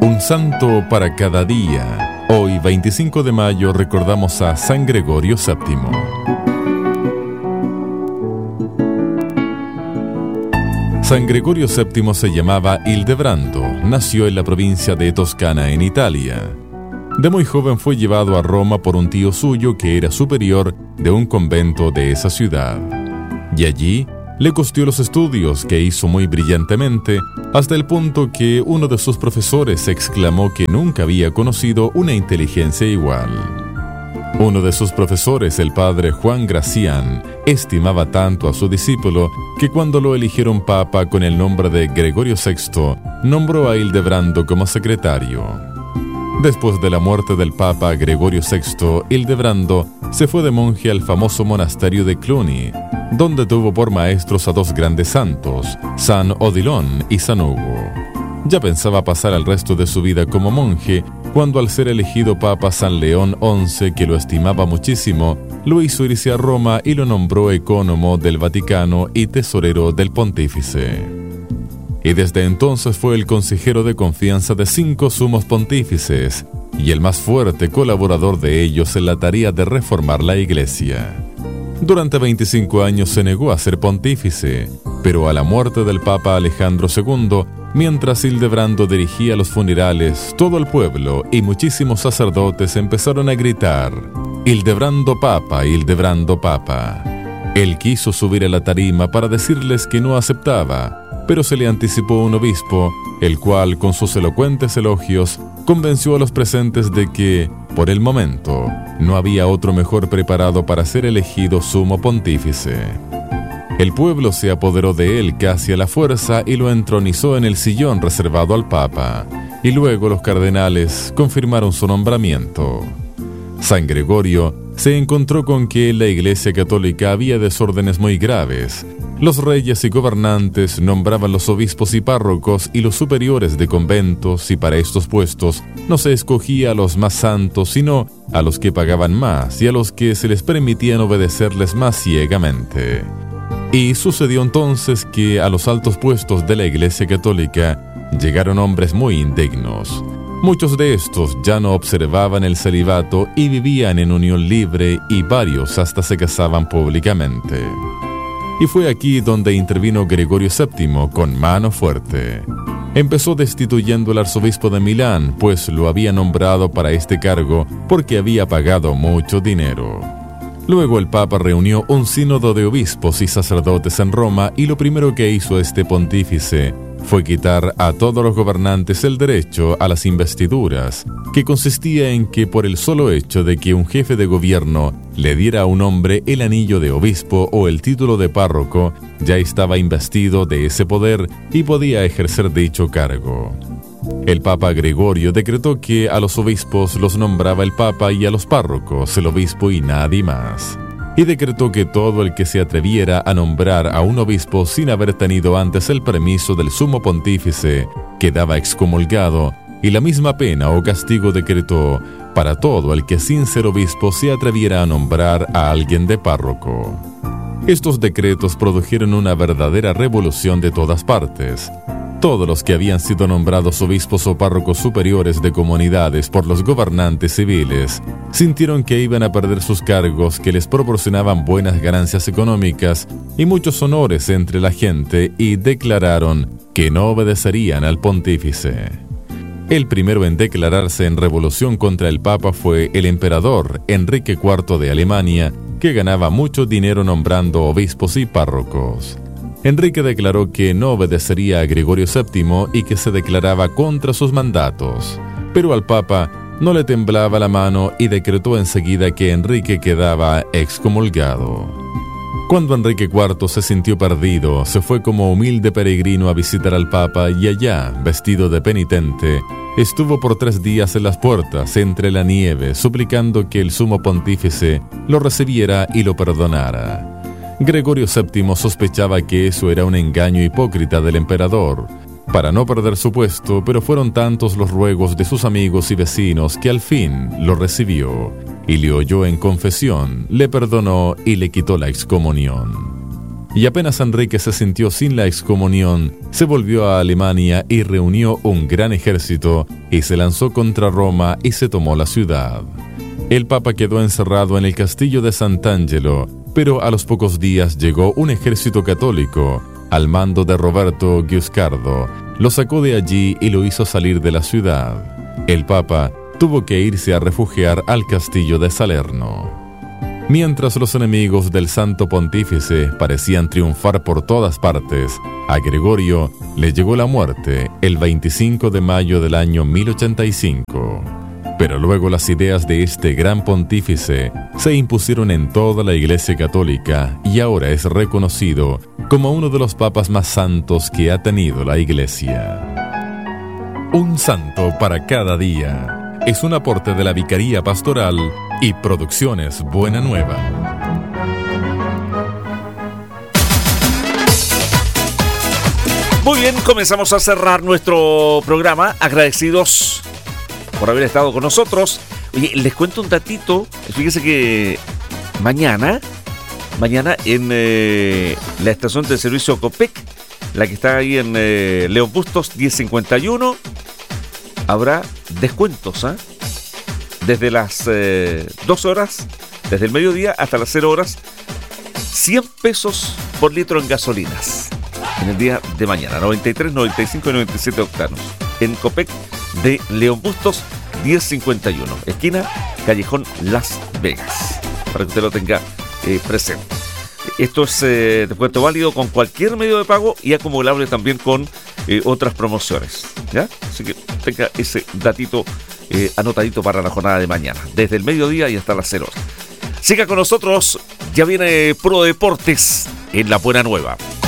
Un santo para cada día. Hoy, 25 de mayo, recordamos a San Gregorio VII. San Gregorio VII se llamaba Hildebrando. Nació en la provincia de Toscana, en Italia. De muy joven fue llevado a Roma por un tío suyo que era superior de un convento de esa ciudad. Y allí le costó los estudios, que hizo muy brillantemente, hasta el punto que uno de sus profesores exclamó que nunca había conocido una inteligencia igual. Uno de sus profesores, el padre Juan Gracián, estimaba tanto a su discípulo que cuando lo eligieron papa con el nombre de Gregorio VI, nombró a Hildebrando como secretario. Después de la muerte del papa Gregorio VI, Hildebrando se fue de monje al famoso monasterio de Cluny, donde tuvo por maestros a dos grandes santos, San Odilon y San Hugo. Ya pensaba pasar el resto de su vida como monje, cuando al ser elegido papa San León XI, que lo estimaba muchísimo, lo hizo irse a Roma y lo nombró ecónomo del Vaticano y tesorero del pontífice. Y desde entonces fue el consejero de confianza de 5 sumos pontífices, y el más fuerte colaborador de ellos en la tarea de reformar la Iglesia. Durante 25 años se negó a ser pontífice, pero a la muerte del Papa Alejandro II, mientras Hildebrando dirigía los funerales, todo el pueblo y muchísimos sacerdotes empezaron a gritar: «Hildebrando Papa, Hildebrando Papa». Él quiso subir a la tarima para decirles que no aceptaba, pero se le anticipó un obispo, el cual, con sus elocuentes elogios, convenció a los presentes de que, por el momento, no había otro mejor preparado para ser elegido sumo pontífice. El pueblo se apoderó de él casi a la fuerza y lo entronizó en el sillón reservado al Papa, y luego los cardenales confirmaron su nombramiento. San Gregorio se encontró con que en la Iglesia Católica había desórdenes muy graves. Los reyes y gobernantes nombraban los obispos y párrocos y los superiores de conventos, y para estos puestos no se escogía a los más santos, sino a los que pagaban más y a los que se les permitían obedecerles más ciegamente. Y sucedió entonces que a los altos puestos de la Iglesia Católica llegaron hombres muy indignos. Muchos de estos ya no observaban el celibato y vivían en unión libre, y varios hasta se casaban públicamente. Y fue aquí donde intervino Gregorio VII con mano fuerte. Empezó destituyendo al arzobispo de Milán, pues lo había nombrado para este cargo porque había pagado mucho dinero. Luego el Papa reunió un sínodo de obispos y sacerdotes en Roma, y lo primero que hizo este pontífice fue quitar a todos los gobernantes el derecho a las investiduras, que consistía en que por el solo hecho de que un jefe de gobierno le diera a un hombre el anillo de obispo o el título de párroco, ya estaba investido de ese poder y podía ejercer dicho cargo. El Papa Gregorio decretó que a los obispos los nombraba el Papa y a los párrocos el obispo y nadie más. Y decretó que todo el que se atreviera a nombrar a un obispo sin haber tenido antes el permiso del sumo pontífice quedaba excomulgado, y la misma pena o castigo decretó para todo el que sin ser obispo se atreviera a nombrar a alguien de párroco. Estos decretos produjeron una verdadera revolución de todas partes. Todos los que habían sido nombrados obispos o párrocos superiores de comunidades por los gobernantes civiles sintieron que iban a perder sus cargos, que les proporcionaban buenas ganancias económicas y muchos honores entre la gente, y declararon que no obedecerían al pontífice. El primero en declararse en revolución contra el Papa fue el emperador Enrique IV de Alemania, que ganaba mucho dinero nombrando obispos y párrocos. Enrique declaró que no obedecería a Gregorio VII y que se declaraba contra sus mandatos. Pero al Papa no le temblaba la mano y decretó enseguida que Enrique quedaba excomulgado. Cuando Enrique IV se sintió perdido, se fue como humilde peregrino a visitar al Papa, y allá, vestido de penitente, estuvo por 3 días en las puertas entre la nieve, suplicando que el sumo pontífice lo recibiera y lo perdonara. Gregorio VII sospechaba que eso era un engaño hipócrita del emperador, para no perder su puesto, pero fueron tantos los ruegos de sus amigos y vecinos que al fin lo recibió, y le oyó en confesión, le perdonó y le quitó la excomunión. Y apenas Enrique se sintió sin la excomunión, se volvió a Alemania y reunió un gran ejército y se lanzó contra Roma y se tomó la ciudad. El Papa quedó encerrado en el castillo de Sant'Angelo, pero a los pocos días llegó un ejército católico, al mando de Roberto Guiscardo. Lo sacó de allí y lo hizo salir de la ciudad. El Papa tuvo que irse a refugiar al castillo de Salerno. Mientras los enemigos del Santo Pontífice parecían triunfar por todas partes, a Gregorio le llegó la muerte el 25 de mayo del año 1085. Pero luego las ideas de este gran pontífice se impusieron en toda la Iglesia Católica y ahora es reconocido como uno de los papas más santos que ha tenido la Iglesia. Un santo para cada día. Es un aporte de la Vicaría Pastoral y Producciones Buena Nueva. Muy bien, comenzamos a cerrar nuestro programa, agradecidos por haber estado con nosotros. Oye, les cuento un datito. Fíjense que mañana en la estación de servicio Copec, la que está ahí en León Bustos 1051, habrá descuentos, desde las 12 horas, desde el mediodía hasta las 0 horas, 100 pesos por litro en gasolinas en el día de mañana, 93, 95 y 97 octanos en Copec de León Bustos 1051, esquina Callejón Las Vegas, para que usted lo tenga presente. Esto es descuento válido con cualquier medio de pago y acumulable también con otras promociones, ¿ya? Así que tenga ese datito anotadito para la jornada de mañana, desde el mediodía y hasta las 0 horas. Siga con nosotros, ya viene Pro Deportes en La Buena Nueva.